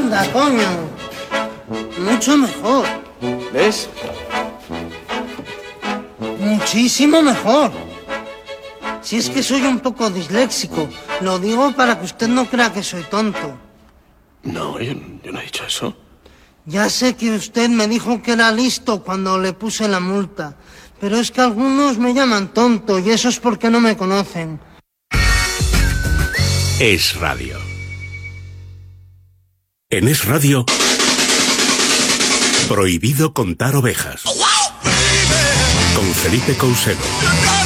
Anda, coño. Mucho mejor. ¿Ves? Muchísimo mejor. Si es que soy un poco disléxico, lo digo para que usted no crea que soy tonto. No, yo no he dicho eso. Ya sé que usted me dijo que era listo cuando le puse la multa, pero es que algunos me llaman tonto y eso es porque no me conocen. Es Radio. En Es Radio, prohibido contar ovejas. Con Felipe Couselo.